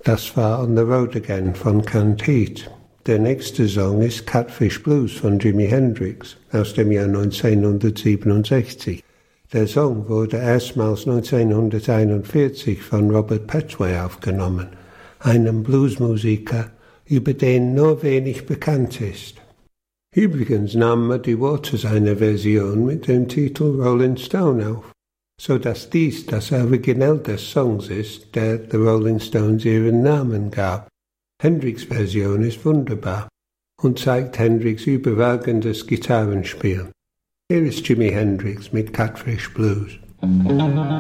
Das war On the Road Again von Canned Heat. Der nächste Song ist Catfish Blues von Jimi Hendrix aus dem Jahr 1967. Der Song wurde erstmals 1941 von Robert Petway aufgenommen, einem Bluesmusiker, über den nur wenig bekannt ist. Übrigens nahm Muddy Waters eine Version mit dem Titel Rolling Stone auf, so dass dies das Original des Songs ist, der The Rolling Stones ihren Namen gab. Hendrix' Version ist wunderbar und zeigt Hendrix' überragendes Gitarrenspiel. Hier ist Jimi Hendrix mit Catfish Blues.